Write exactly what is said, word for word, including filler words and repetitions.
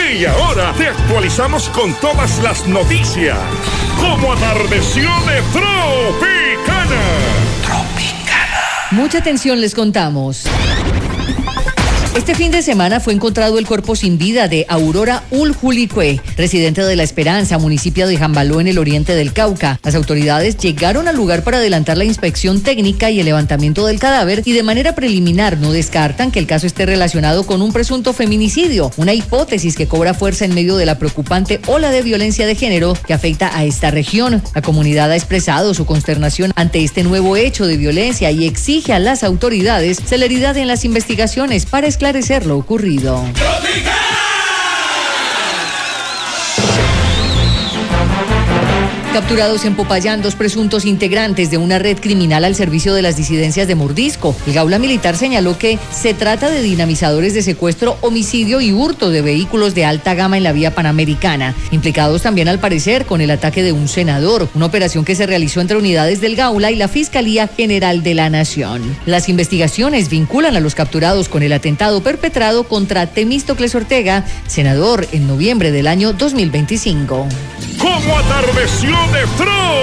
Y ahora te actualizamos con todas las noticias. Como atardeció de Tropicana. Tropicana. Mucha atención les contamos. Este fin de semana fue encontrado el cuerpo sin vida de Aurora Uljulicue, residente de La Esperanza, municipio de Jambaló, en el oriente del Cauca. Las autoridades llegaron al lugar para adelantar la inspección técnica y el levantamiento del cadáver, y de manera preliminar no descartan que el caso esté relacionado con un presunto feminicidio, una hipótesis que cobra fuerza en medio de la preocupante ola de violencia de género que afecta a esta región. La comunidad ha expresado su consternación ante este nuevo hecho de violencia y exige a las autoridades celeridad en las investigaciones para esclarecer esclarecer lo ocurrido. Capturados en Popayán dos presuntos integrantes de una red criminal al servicio de las disidencias de Mordisco. El Gaula Militar señaló que se trata de dinamizadores de secuestro, homicidio y hurto de vehículos de alta gama en la vía panamericana, implicados también al parecer con el ataque de un senador, una operación que se realizó entre unidades del Gaula y la Fiscalía General de la Nación. Las investigaciones vinculan a los capturados con el atentado perpetrado contra Temístocles Ortega, senador, en noviembre del año dos mil veinticinco. Como atardeció de Tro